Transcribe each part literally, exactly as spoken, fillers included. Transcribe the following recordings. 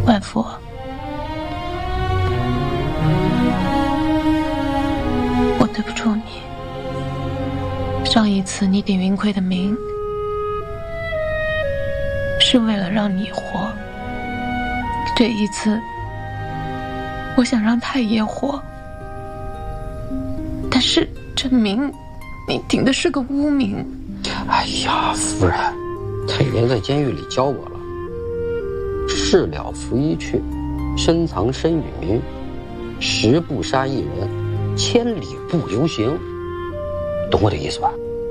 万福，我对不住你。上一次你点云葵的名，是为了让你活。这一次，我想让太爷活，但是这名，你顶的是个污名。 哎呀，夫人，太爷在监狱里教我了：事了拂衣去，深藏身与名，十步杀一人，千里不留行。懂我的意思吧？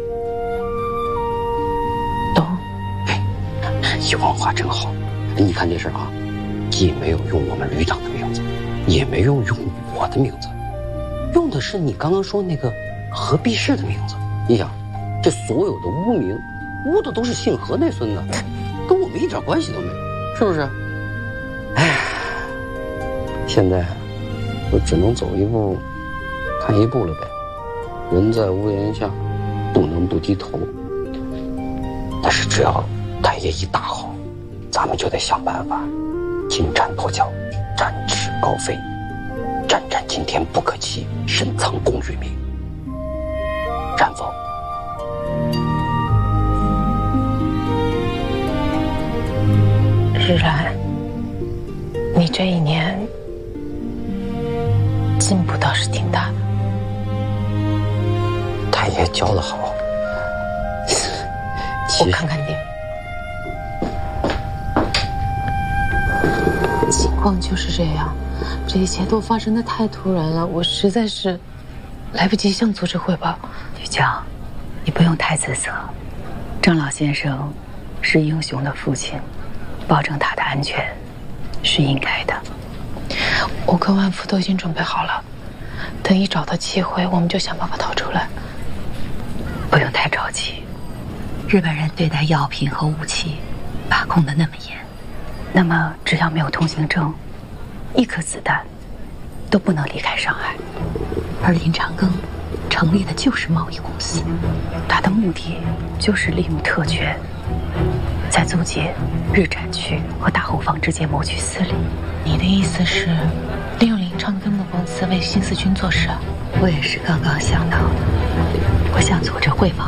懂。 哎，你文化真好。你看这事儿啊，既没有用我们旅长的名字，也没有用我的名字，用的是你刚刚说那个何必氏的名字。你想，这所有的污名，污的都是姓何那孙子，跟我们一点关系都没有，是不是？哎，现在我只能走一步看一步了呗。人在屋檐下，不能不低头。但是只要太爷一大好，咱们就得想办法金蝉脱壳，展翅高飞，战战兢天不可欺，深藏功与名。然否？ 日然，你这一年进步倒是挺大的。 太爷教得好。 我看看你。情况就是这样，这一切都发生的太突然了，我实在是来不及向组织汇报。 玉娇，你不用太自责，郑老先生是英雄的父亲，保证他的安全是应该的。 我跟万福都已经准备好了，等一找到机会，我们就想办法逃出来。 不用太着急，日本人对待药品和武器把控的那么严，那么只要没有通行证，一颗子弹都不能离开上海。而林长庚成立的就是贸易公司，他的目的就是利用特权，在租界、日展区和大后方之间谋取私利。 你的意思是利用林长庚的公司为新四军做事啊？ 我也是刚刚想到的。我向组织汇报